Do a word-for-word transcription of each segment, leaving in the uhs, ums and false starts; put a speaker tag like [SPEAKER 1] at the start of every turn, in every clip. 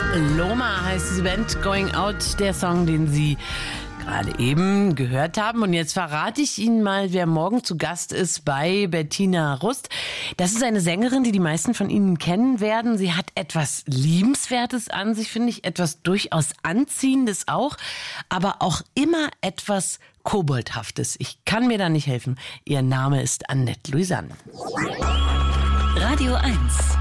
[SPEAKER 1] Loma heißt diese Band, Going Out, der Song, den Sie gerade eben gehört haben. Und jetzt verrate ich Ihnen mal, wer morgen zu Gast ist bei Bettina Rust. Das ist eine Sängerin, die die meisten von Ihnen kennen werden. Sie hat etwas Liebenswertes an sich, finde ich, etwas durchaus Anziehendes auch, aber auch immer etwas Koboldhaftes. Ich kann mir da nicht helfen. Ihr Name ist Annette Louisanne.
[SPEAKER 2] Radio eins.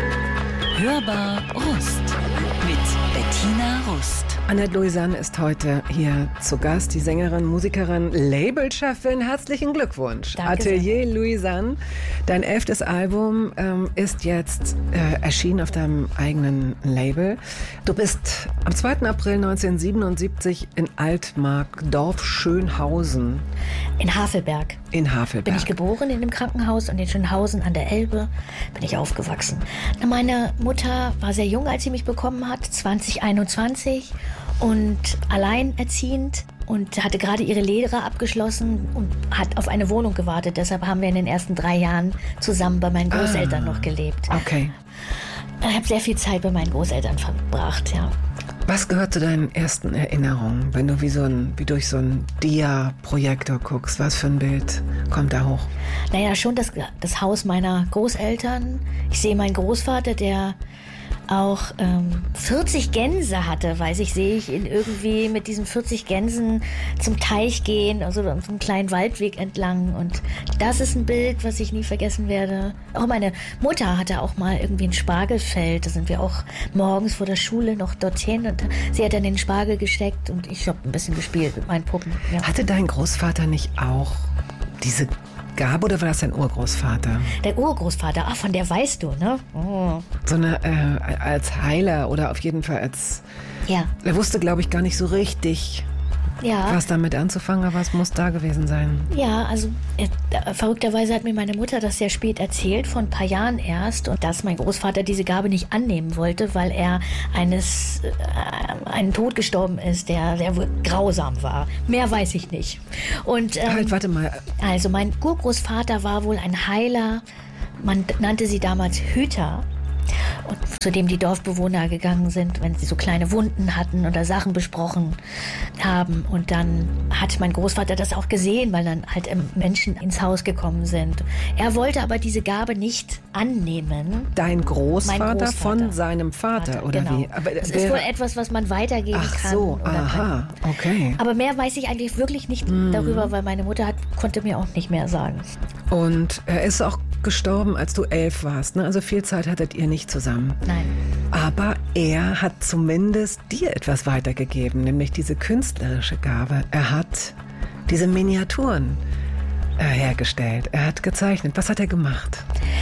[SPEAKER 2] Hörbar Rust mit Bettina Rust.
[SPEAKER 3] Annette Louisanne ist heute hier zu Gast, die Sängerin, Musikerin, Labelchefin. Herzlichen Glückwunsch.
[SPEAKER 4] Danke
[SPEAKER 3] Atelier sehr. Louisanne. Dein elftes Album ähm, ist jetzt äh, erschienen auf deinem eigenen Label. Du bist am zweiten April neunzehnhundertsiebenundsiebzig in Altmark-Dorf Schönhausen.
[SPEAKER 4] In Havelberg.
[SPEAKER 3] In Havelberg.
[SPEAKER 4] Bin ich geboren in dem Krankenhaus und in Schönhausen an der Elbe bin ich aufgewachsen. Meine Mutter war sehr jung, als sie mich bekommen hat, zwanzig einundzwanzig, und alleinerziehend und hatte gerade ihre Lehre abgeschlossen und hat auf eine Wohnung gewartet. Deshalb haben wir in den ersten drei Jahren zusammen bei meinen Großeltern ah, noch gelebt.
[SPEAKER 3] Okay.
[SPEAKER 4] Ich habe sehr viel Zeit bei meinen Großeltern verbracht, ja.
[SPEAKER 3] Was gehört zu deinen ersten Erinnerungen, wenn du wie, so ein, wie durch so einen Dia-Projektor guckst? Was für ein Bild kommt da hoch?
[SPEAKER 4] Naja, schon das, das Haus meiner Großeltern. Ich sehe meinen Großvater, der auch ähm, vierzig Gänse hatte, weiß ich, sehe ich ihn irgendwie mit diesen vierzig Gänsen zum Teich gehen, also so einen kleinen Waldweg entlang. Und das ist ein Bild, was ich nie vergessen werde. Auch meine Mutter hatte auch mal irgendwie ein Spargelfeld. Da sind wir auch morgens vor der Schule noch dorthin und sie hat dann den Spargel gesteckt und ich habe ein bisschen gespielt mit meinen Puppen. Ja.
[SPEAKER 3] Hatte dein Großvater nicht auch diese Gabe oder war das dein Urgroßvater?
[SPEAKER 4] Der Urgroßvater, ach, von der weißt du, ne? Oh.
[SPEAKER 3] So eine, äh, als Heiler oder auf jeden Fall als...
[SPEAKER 4] Ja.
[SPEAKER 3] Er wusste, glaube ich, gar nicht so richtig,
[SPEAKER 4] ja.
[SPEAKER 3] was damit anzufangen, aber es muss da gewesen sein.
[SPEAKER 4] Ja, also äh, verrückterweise hat mir meine Mutter das sehr spät erzählt, vor ein paar Jahren erst, und dass mein Großvater diese Gabe nicht annehmen wollte, weil er eines äh, einen Tod gestorben ist, der sehr grausam war. Mehr weiß ich nicht. Und ähm,
[SPEAKER 3] halt, warte mal.
[SPEAKER 4] Also mein Urgroßvater war wohl ein Heiler, man nannte sie damals Hüter. Und zu dem die Dorfbewohner gegangen sind, wenn sie so kleine Wunden hatten oder Sachen besprochen haben. Und dann hat mein Großvater das auch gesehen, weil dann halt Menschen ins Haus gekommen sind. Er wollte aber diese Gabe nicht annehmen.
[SPEAKER 3] Dein Großvater,
[SPEAKER 4] Großvater.
[SPEAKER 3] von seinem Vater,
[SPEAKER 4] Vater,
[SPEAKER 3] oder
[SPEAKER 4] genau.
[SPEAKER 3] wie? Aber
[SPEAKER 4] das
[SPEAKER 3] wer...
[SPEAKER 4] ist wohl etwas, was man weitergeben
[SPEAKER 3] Ach
[SPEAKER 4] kann.
[SPEAKER 3] so,
[SPEAKER 4] oder
[SPEAKER 3] aha,
[SPEAKER 4] kann.
[SPEAKER 3] okay.
[SPEAKER 4] Aber mehr weiß ich eigentlich wirklich nicht mm. darüber, weil meine Mutter hat, konnte mir auch nicht mehr sagen.
[SPEAKER 3] Und er ist auch gestorben, als du elf warst, ne? Also viel Zeit hattet ihr nicht zusammen.
[SPEAKER 4] Nein.
[SPEAKER 3] Aber er hat zumindest dir etwas weitergegeben, nämlich diese künstlerische Gabe. Er hat diese Miniaturen äh, hergestellt. Er hat gezeichnet. Was hat er gemacht?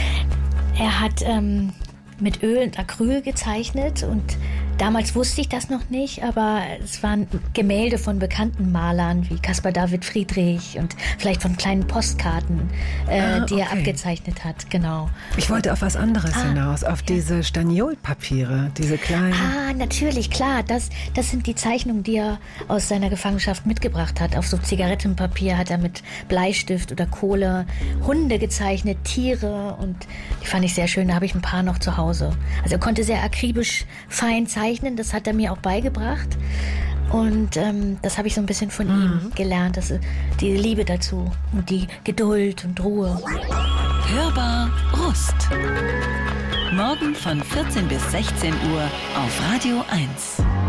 [SPEAKER 4] Er hat ähm, mit Öl und Acryl gezeichnet und damals wusste ich das noch nicht, aber es waren Gemälde von bekannten Malern wie Caspar David Friedrich und vielleicht von kleinen Postkarten, äh, ah, die okay. er abgezeichnet hat, genau.
[SPEAKER 3] Ich wollte auf was anderes ah, hinaus, auf ja. diese Staniolpapiere, diese kleinen...
[SPEAKER 4] Ah, natürlich, klar, das, das sind die Zeichnungen, die er aus seiner Gefangenschaft mitgebracht hat. Auf so Zigarettenpapier hat er mit Bleistift oder Kohle Hunde gezeichnet, Tiere, und die fand ich sehr schön, da habe ich ein paar noch zu Hause. Also er konnte sehr akribisch fein zeichnen. Das hat er mir auch beigebracht und ähm, das habe ich so ein bisschen von mhm. ihm gelernt, dass, die Liebe dazu und die Geduld und Ruhe.
[SPEAKER 2] Hörbar Rust. Morgen von vierzehn bis sechzehn Uhr auf Radio eins.